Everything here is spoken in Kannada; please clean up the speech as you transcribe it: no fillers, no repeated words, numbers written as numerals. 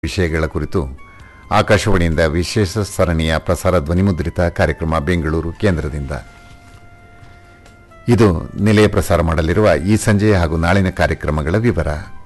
ವಿಷಯಗಳ ಕುರಿತು ಆಕಾಶವಾಣಿಯಿಂದ ವಿಶೇಷ ಸರಣಿಯ ಪ್ರಸಾರ ಧ್ವನಿಮುದ್ರಿತ ಕಾರ್ಯಕ್ರಮ ಬೆಂಗಳೂರು ಕೇಂದ್ರದಿಂದ. ಇದು ನಿಲಯ ಪ್ರಸಾರ ಮಾಡಲಿರುವ ಈ ಸಂಜೆ ಹಾಗೂ ನಾಳಿನ ಕಾರ್ಯಕ್ರಮಗಳ ವಿವರ.